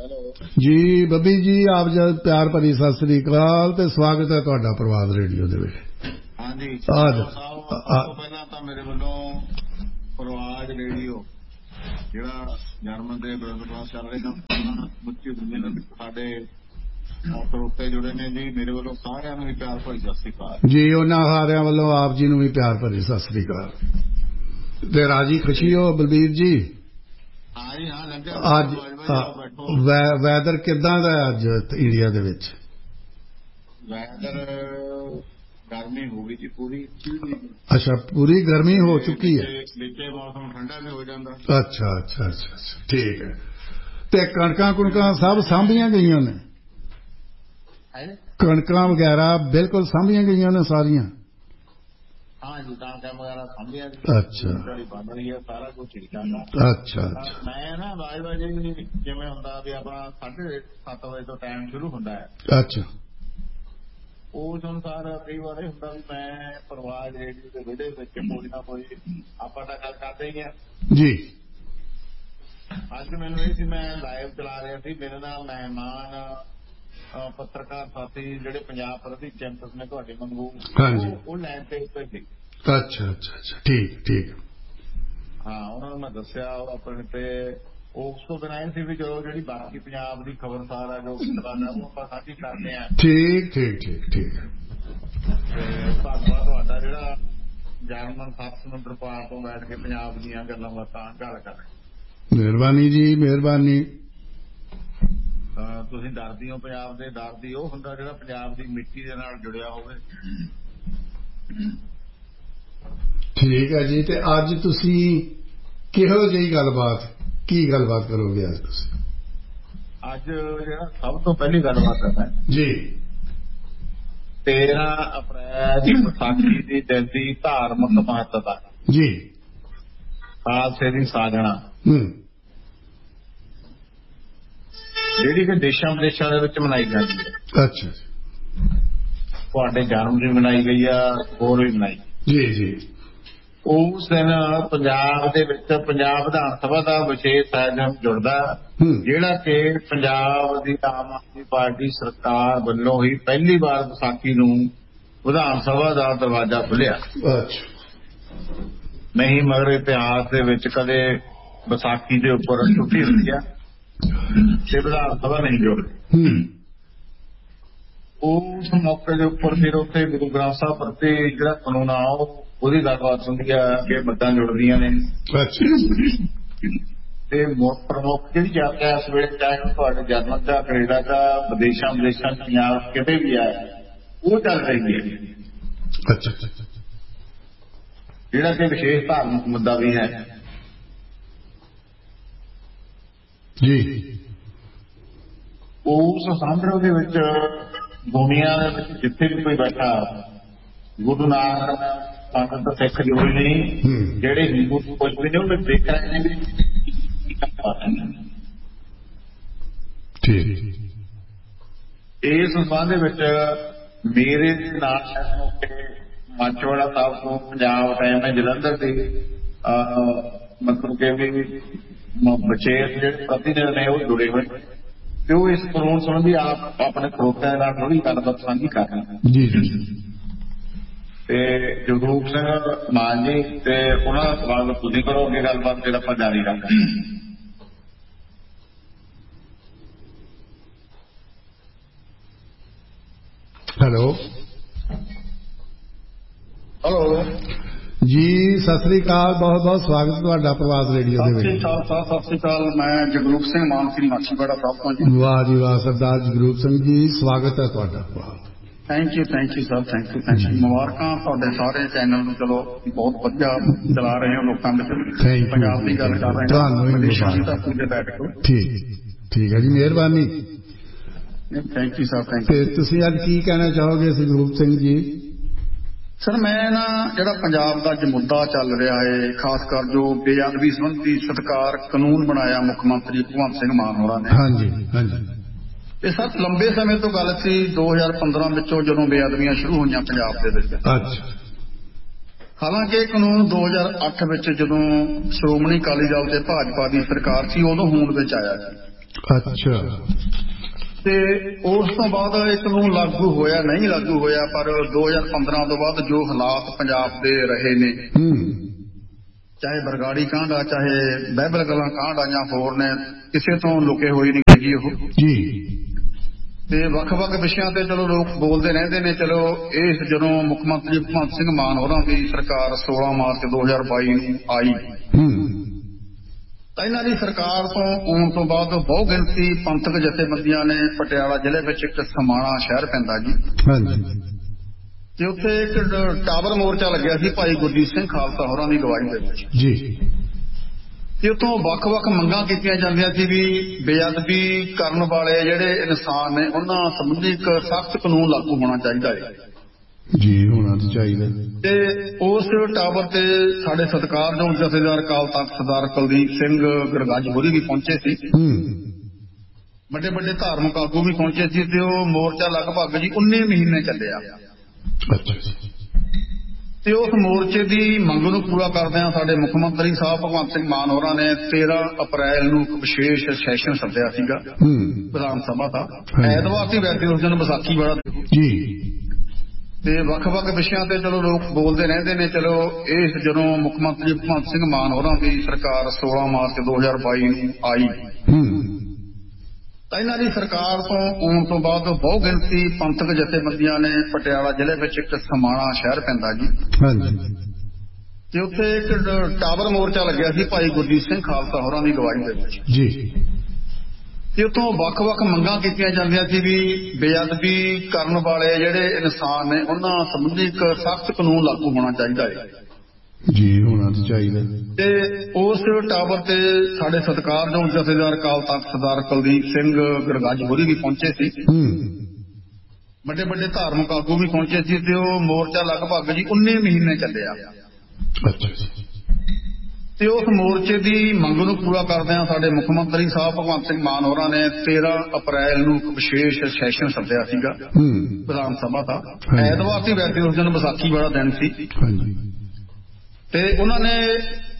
जी बब्बी जी आप जब प्यार भरी सत श्री अकाल ते स्वागत है तुहाडा प्रवाद रेडियो दे विच। हाँ जी साहब सब तो पहला तो मेरे वालों प्रवाद रेडियो जिहड़ा जर्मन दे ब्रॉडकास्ट चल रहे हैं मुच्ची दुनिया साडे श्रोते जुड़े ने जी मेरे वालों सारिਆਂ ਨੂੰ प्यार भरी सत श्री अकाल जी। उन्हां सारिਆਂ ਵੱਲੋਂ आप जी ਨੂੰ भी प्यार भरी सत श्री अकाल ते राजी खुशी हो बलबीर जी। हाँ जी हाँ अज वैदर किदां दा अज इंडिया दे विच? वैदर गर्मी हो गई जी पूरी। अच्छा पूरी गर्मी हो चुकी है। नीचे मौसम ठंडा भी हो जाता। अच्छा अच्छा अच्छा अच्छा ठीक है। ते कणकां कुणकां सब साਂਭੀਆਂ गईयां ने? कणकां वगैरह बिल्कुल साਂਭੀਆਂ गईयां ने सारियां? हाँ जी कणकां वगैरह साਂਭੀਆਂ। अच्छा बन रही है सारा कुछ ठीक ठाक। अच्छा अच्छा मैं ना बाजी जिवें हुंदा भी अपना 7:30 वजे तो टाइम शुरू हुंदा है। अच्छा उस अनुसार कई बार हुंदा भी मैं प्रवाद रेडियो के विड़े विच कोई ना कोई आपां तां गल करदे ही हां जी। अज मैनूं ये सी मैं लाइव चला रहा सी मेरे नाल मेहमान पत्रकार साथी जिहड़े पंजाब प्रति चैंपियन ने तुहाडे वांगू वो लाइन ते उत्ते सी। अच्छा अच्छा अच्छा ठीक ठीक। हाँ उन्होंने मैं दस्सिया अपने ते उस तो बिना ये सी भी चलो जिहड़ी बाकी पंजाब दी खबरसार है जो गल है वो आपां साझी करदे हां। ठीक ठीक ठीक ठीक। धन्नवाद तुहाडा जिहड़ा जर्मन 7 समुंदर पार तो बैठ के पंजाब दीयां गल्लां बातां गल कर रहे। मेहरबानी जी मेहरबानी। ਤੁਸੀਂ ਡਰਦੀ ਹੋ ਪੰਜਾਬ ਦੇ ਡਰਦੀ ਉਹ ਹੁੰਦਾ ਜਿਹੜਾ ਪੰਜਾਬ ਦੀ ਮਿੱਟੀ ਦੇ ਨਾਲ ਜੁੜਿਆ ਹੋਵੇ। ਠੀਕ ਹੈ ਜੀ। ਤੇ ਅੱਜ ਤੁਸੀਂ ਕਿਹੋ ਜਿਹੀ ਗੱਲਬਾਤ ਕੀ ਗੱਲਬਾਤ ਕਰੋਗੇ ਅੱਜ ਤੁਸੀਂ? ਅੱਜ ਜਿਹੜਾ ਸਭ ਤੋਂ ਪਹਿਲੀ ਗੱਲਬਾਤ ਕਰਨਾ ਜੀ 13 ਅਪ੍ਰੈਲ ਵਿਸਾਖੀ ਦੀ ਦਿਨ ਦੀ ਧਾਰਮਿਕ ਮਹੱਤਤਾ ਜੀ ਖਾਲਸੇ ਦੀ ਸਾਜਣਾ ਜਿਹੜੀ ਕਿ ਦੇਸ਼ਾਂ ਵਿਦੇਸ਼ਾਂ ਦੇ ਵਿੱਚ ਮਨਾਈ ਜਾਂਦੀ ਹੈ। ਅੱਛਾ ਤੁਹਾਡੇ ਜਨਮ ਦਿਨ ਮਨਾਈ ਗਈ ਆ ਹੋਰ ਵੀ ਮਨਾਈ ਜੀ ਜੀ। ਉਸ ਦਿਨ ਪੰਜਾਬ ਦੇ ਵਿੱਚ ਪੰਜਾਬ ਵਿਧਾਨ ਸਭਾ ਦਾ ਵਿਸ਼ੇਸ਼ ਆਯੋਜਨ ਜੁੜਦਾ ਜਿਹੜਾ ਕਿ ਪੰਜਾਬ ਦੀ ਆਮ ਆਦਮੀ ਪਾਰਟੀ ਸਰਕਾਰ ਵੱਲੋਂ ਹੀ ਪਹਿਲੀ ਵਾਰ ਵਿਸਾਖੀ ਨੂੰ ਵਿਧਾਨ ਸਭਾ ਦਾ ਦਰਵਾਜ਼ਾ ਖੁੱਲਿਆ। ਨਹੀਂ ਮਗਰ ਇਤਿਹਾਸ ਦੇ ਵਿੱਚ ਕਦੇ ਵਿਸਾਖੀ ਦੇ ਉੱਪਰ ਛੁੱਟੀ ਹੁੰਦੀ ਆ ਤੇ ਵਿਧਾਨ ਸਭਾ ਨਹੀਂ ਜੁੜਦੀ। ਉਸ ਮੌਕੇ ਦੇ ਉੱਪਰ ਫਿਰ ਉੱਥੇ ਗੁਰੂ ਗ੍ਰੰਥ ਸਾਹਿਬ ਪ੍ਰਤੀ ਜਿਹੜਾ ਕਾਨੂੰਨ ਆ ਉਹਦੀ ਗੱਲਬਾਤ ਹੁੰਦੀ ਆ ਕਿ ਮੱਤਾਂ ਜੁੜਦੀਆਂ ਨੇ ਤੇ ਪ੍ਰਮੁੱਖ ਜਿਹੜੀ ਚਰਚਾ ਇਸ ਵੇਲੇ ਚਾਹੇ ਤੁਹਾਡੇ ਜਰਮਨ ਦਾ ਕੈਨੇਡਾ ਦਾ ਵਿਦੇਸ਼ਾਂ ਪੰਜਾਬ ਕਿਤੇ ਵੀ ਆ ਉਹ ਚੱਲ ਰਹੀ ਹੈ। ਅੱਛਾ ਜਿਹੜਾ ਕਿ ਵਿਸ਼ੇਸ਼ ਧਾਰਮਿਕ ਮੁੱਦਾ ਵੀ ਹੈ ਜੀ। ਉਸ ਸਮਾਰੋਹ ਦੇ ਵਿੱਚ ਦੁਨੀਆ ਦੇ ਵਿੱਚ ਜਿੱਥੇ ਵੀ ਕੋਈ ਬੈਠਾ ਗੁਰੂ ਨਾਨਕ ਸੰਗਤ ਸਿੱਖ ਜੋੜੀ ਨਹੀਂ ਜਿਹੜੇ ਹਿੰਦੂ ਕੁਝ ਵੀ ਨਹੀਂ ਉਹ ਦੇਖ ਰਹੇ ਨੇ ਇਸ ਸੰਬੰਧ ਦੇ ਵਿੱਚ ਮੇਰੇ ਨਾਲ ਮਾਚੋੜਾ ਸਾਹਿਬ ਤੋਂ ਪੰਜਾਬ ਟਾਈਮ ਹੈ ਜਲੰਧਰ ਦੇ ਮਤਲਬ ਕਿ ਵੀ ਵਿਸ਼ੇਸ਼ ਜਿਹੜੇ ਪ੍ਰਤੀਨਿਧ ਨੇ ਉਹ ਜੁੜੇ ਹੋਏ ਤੇ ਉਹ ਇਸ ਕਾਨੂੰਨ ਸੰਬੰਧੀ ਆਪ ਆਪਣੇ ਸਰੋਤਿਆਂ ਨਾਲ ਥੋੜ੍ਹੀ ਗੱਲਬਾਤ ਸਾਂਝੀ ਕਰ ਰਹੇ ਜੀ ਜੀ। ਤੇ ਜਗਰੂਪ ਸਿੰਘ ਮਾਨ ਜੀ ਤੇ ਉਹਨਾਂ ਦਾ ਸਵਾਲ ਤੁਸੀਂ ਕਰੋਗੇ ਗੱਲਬਾਤ ਫਿਰ ਆਪਾਂ ਜਾਰੀ ਰੱਖਾਂਗੇ। ਹੈਲੋ ਹੈਲੋ ਜੀ ਸਤਿ ਸ੍ਰੀ ਅਕਾਲ ਬਹੁਤ ਬਹੁਤ ਸਵਾਗਤ ਤੁਹਾਡਾ ਪ੍ਰਵਾਦ ਰੇਡੀਓ ਦੇ ਵਿੱਚ। ਸਤਿ ਸ੍ਰੀ ਅਕਾਲ ਮੈਂ ਜਗਰੂਪ ਸਿੰਘ ਮਾਨ ਸਿੰਘ ਮਾਛੀਵਾੜਾ ਸਾਹਿਬ ਤੋਂ ਜੀ। ਵਾਹ ਜੀ ਵਾਹ ਸਰਦਾਰ ਜਗਰੂਪ ਸਿੰਘ ਜੀ ਸਵਾਗਤ ਹੈ ਤੁਹਾਡਾ। Thank you sir thank you ਮੁਬਾਰਕਾਂ ਤੁਹਾਡੇ ਸਾਰੇ ਚੈਨਲ ਨੂੰ ਚਲੋ ਬਹੁਤ ਵਧੀਆ ਚਲਾ ਰਹੇ ਹੋ ਲੋਕਾਂ ਵਿੱਚ ਪੰਜਾਬ ਦੀ ਗੱਲ ਕਰ ਰਹੇ ਹੋ। ਠੀਕ ਹੈ ਜੀ ਮਿਹਰਬਾਨੀ। Thank you sir thank you. ਤੁਸੀਂ ਅੱਜ ਕੀ ਕਹਿਣਾ ਚਾਹੋਗੇ ਜਗਰੂਪ ਸਿੰਘ ਜੀ? ਸਰ ਮੈਂ ਨਾ ਜਿਹੜਾ ਪੰਜਾਬ ਦਾ ਅੱਜ ਮੁੱਦਾ ਚੱਲ ਰਿਹਾ ਹੈ ਖਾਸ ਕਰ ਜੋ ਬੇਅਦਬੀ ਸੰਬੰਧੀ ਸਤਿਕਾਰ ਕਾਨੂੰਨ ਬਣਾਇਆ ਮੁੱਖ ਮੰਤਰੀ ਭਗਵੰਤ ਸਿੰਘ ਮਾਨ ਹੋਰਾਂ ਨੇ। ਹਾਂਜੀ ਹਾਂਜੀ। ਇਹ ਸਰ ਲੰਬੇ ਸਮੇਂ ਤੋਂ ਗੱਲ ਸੀ 2015 ਵਿੱਚੋਂ ਜਦੋਂ ਬੇਅਦਬੀਆਂ ਸ਼ੁਰੂ ਹੋਈਆਂ ਪੰਜਾਬ ਦੇ ਵਿੱਚ। ਅੱਛਾ। ਹਾਲਾਂਕਿ ਇਹ ਕਾਨੂੰਨ 2008 ਵਿੱਚ ਜਦੋਂ ਸ਼੍ਰੋਮਣੀ ਅਕਾਲੀ ਦਲ ਤੇ ਭਾਜਪਾ ਦੀ ਸਰਕਾਰ ਸੀ ਉਦੋਂ ਹੋਂਦ ਵਿੱਚ ਆਇਆ ਸੀ। ਅੱਛਾ। ਤੇ ਉਸ ਤੋਂ ਬਾਅਦ ਇਹ ਕਾਨੂੰਨ ਲਾਗੂ ਹੋਇਆ ਨਹੀਂ ਲਾਗੂ ਹੋਇਆ, ਪਰ 2015 ਤੋਂ ਬਾਅਦ ਜੋ ਹਾਲਾਤ ਪੰਜਾਬ ਦੇ ਰਹੇ ਨੇ, ਚਾਹੇ ਬਰਗਾੜੀ ਕਾਂਡ ਆ, ਚਾਹੇ ਬਹਿਬਲ ਕਲਾਂ ਕਾਂਡ ਆ, ਜਾਂ ਹੋਰ ਨੇ, ਕਿਸੇ ਤੋਂ ਲੁਕੇ ਹੋਈ ਨਹੀਂ ਹੈਗੀ ਉਹ ਜੀ। ਤੇ ਵੱਖ-ਵੱਖ ਵਿਸ਼ਿਆਂ ਤੇ ਚਲੋ ਲੋਕ ਬੋਲਦੇ ਰਹਿੰਦੇ ਨੇ। ਚਲੋ ਇਹ ਜਦੋਂ ਮੁੱਖ ਮੰਤਰੀ ਭਗਵੰਤ ਸਿੰਘ ਮਾਨ ਹੋਰਾਂ ਦੀ ਸਰਕਾਰ 16 ਮਾਰਚ 2022 ਨੂੰ ਆਈ, ਤਾਂ ਇਹਨਾਂ ਦੀ ਸਰਕਾਰ ਤੋਂ ਆਉਣ ਤੋਂ ਬਾਅਦ ਬਹੁ ਗਿਣਤੀ ਪੰਥਕ ਜਥੇਬੰਦੀਆਂ ਨੇ ਪਟਿਆਲਾ ਜ਼ਿਲ੍ਹੇ ਵਿੱਚ ਇੱਕ ਸਮਾਣਾ ਸ਼ਹਿਰ ਪੈਂਦਾ ਜੀ, ਤੇ ਉੱਥੇ ਇੱਕ ਟਾਵਰ ਮੋਰਚਾ ਲੱਗਿਆ ਸੀ ਭਾਈ ਗੁਰਜੀਤ ਸਿੰਘ ਖਾਲਸਾ ਹੋਰਾਂ ਦੀ ਅਗਵਾਈ ਦੇ ਵਿੱਚ ਜੀ। ਤੇ ਉੱਥੋਂ ਵੱਖ-ਵੱਖ ਮੰਗਾਂ ਕੀਤੀਆਂ ਜਾਂਦੀਆਂ ਸੀ ਵੀ ਬੇਅਦਬੀ ਕਰਨ ਵਾਲੇ ਜਿਹੜੇ ਇਨਸਾਨ ਨੇ ਉਹਨਾਂ ਸੰਬੰਧੀ ਇੱਕ ਸਖਤ ਕਾਨੂੰਨ ਲਾਗੂ ਹੋਣਾ ਚਾਹੀਦਾ ਹੈ ਜੀ, ਹੋਣਾ ਤਾਂ ਚਾਹੀਦਾ। ਤੇ ਉਸ ਟਾਵਰ ਤੇ ਸਾਡੇ ਸਤਿਕਾਰਯੋਗ ਜਥੇਦਾਰ ਅਕਾਲ ਤਖ਼ਤ ਸਰਦਾਰ ਕੁਲਦੀਪ ਸਿੰਘ ਗਰਗੱਜ ਹੋਰੀ ਵੀ ਪਹੁੰਚੇ ਸੀ, ਵੱਡੇ ਵੱਡੇ ਧਾਰਮਿਕ ਆਗੂ ਵੀ ਪਹੁੰਚੇ ਸੀ, ਤੇ ਉਹ ਮੋਰਚਾ ਲਗਭਗ ਜੀ 19 ਮਹੀਨੇ ਚੱਲਿਆ। ਤੇ ਉਸ ਮੋਰਚੇ ਦੀ ਮੰਗ ਨੂੰ ਪੂਰਾ ਕਰਦਿਆਂ ਸਾਡੇ ਮੁੱਖ ਮੰਤਰੀ ਸਾਹਿਬ ਭਗਵੰਤ ਸਿੰਘ ਮਾਨ ਹੋਰਾਂ ਨੇ 13 ਅਪ੍ਰੈਲ ਨੂੰ ਇੱਕ ਵਿਸ਼ੇਸ਼ ਸੈਸ਼ਨ ਸੱਦਿਆ ਸੀਗਾ ਵਿਧਾਨ ਸਭਾ ਦਾ। ਐਤਵਾਰ ਸੀ ਵੈਸੇ ਉਸ ਦਿਨ ਵਿਸਾਖੀ ਵਾਲਾ ਜੀ। ਤੇ ਵੱਖ-ਵੱਖ ਵਿਸ਼ਿਆਂ ਤੇ ਚਲੋ ਲੋਕ ਬੋਲਦੇ ਰਹਿੰਦੇ ਨੇ। ਚਲੋ ਇਹ ਜਦੋਂ ਮੁੱਖ ਮੰਤਰੀ ਭਗਵੰਤ ਸਿੰਘ ਮਾਨ ਹੋਰਾਂ ਦੀ ਸਰਕਾਰ 16 ਮਾਰਚ 2022 ਨੂੰ ਆਈ, ਤਾਂ ਇਹਨਾਂ ਦੀ ਸਰਕਾਰ ਤੋਂ ਆਉਣ ਤੋਂ ਬਾਅਦ ਬਹੁ ਗਿਣਤੀ ਪੰਥਕ ਜਥੇਬੰਦੀਆਂ ਨੇ ਪਟਿਆਲਾ ਜ਼ਿਲ੍ਹੇ ਵਿੱਚ ਇੱਕ ਸਮਾਣਾ ਸ਼ਹਿਰ ਪੈਂਦਾ ਜੀ, ਤੇ ਉੱਥੇ ਇੱਕ ਟਾਵਰ ਮੋਰਚਾ ਲੱਗਿਆ ਸੀ ਭਾਈ ਗੁਰਜੀਤ ਸਿੰਘ ਖਾਲਸਾ ਹੋਰਾਂ ਦੀ ਅਗਵਾਈ ਦੇ ਵਿੱਚ ਜੀ। ਤੇ ਉੱਥੋਂ ਵੱਖ-ਵੱਖ ਮੰਗਾਂ ਕੀਤੀਆਂ ਜਾਂਦੀਆਂ ਸੀ ਵੀ ਬੇਅਦਬੀ ਕਰਨ ਵਾਲੇ ਜਿਹੜੇ ਇਨਸਾਨ ਨੇ ਉਹਨਾਂ ਸੰਬੰਧੀ ਇੱਕ ਸਖਤ ਕਾਨੂੰਨ ਲਾਗੂ ਹੋਣਾ ਚਾਹੀਦਾ ਹੈ ਜੀ, ਹੋਣਾ ਤਾਂ ਚਾਹੀਦਾ। ਤੇ ਉਸ ਟਾਵਰ ਤੇ ਸਾਡੇ ਸਤਿਕਾਰਯੋਗ ਜਥੇਦਾਰ ਅਕਾਲ ਤਖ਼ਤ ਸਰਦਾਰ ਕੁਲਦੀਪ ਸਿੰਘ ਗਰਗੱਜ ਹੋਰੀ ਵੀ ਪਹੁੰਚੇ ਸੀ, ਵੱਡੇ ਵੱਡੇ ਧਾਰਮਿਕ ਆਗੂ ਵੀ ਪਹੁੰਚੇ ਸੀ, ਤੇ ਉਹ ਮੋਰਚਾ ਲਗਭਗ ਜੀ 19 ਮਹੀਨੇ ਚੱਲਿਆ। ਤੇ ਉਸ ਮੋਰਚੇ ਦੀ ਮੰਗ ਨੂੰ ਪੂਰਾ ਕਰਦਿਆਂ ਸਾਡੇ ਮੁੱਖ ਮੰਤਰੀ ਸਾਹਿਬ ਭਗਵੰਤ ਸਿੰਘ ਮਾਨ ਹੋਰਾਂ ਨੇ 13 ਅਪ੍ਰੈਲ ਨੂੰ ਇੱਕ ਵਿਸ਼ੇਸ਼ ਸੈਸ਼ਨ ਸੱਦਿਆ ਸੀਗਾ ਵਿਧਾਨ ਸਭਾ ਦਾ। ਐਤਵਾਰ ਸੀ ਵੈਸੇ ਉਸ ਦਿਨ ਵਿਸਾਖੀ ਵਾਲਾ ਦਿਨ ਸੀ, ਤੇ ਉਹਨਾਂ ਨੇ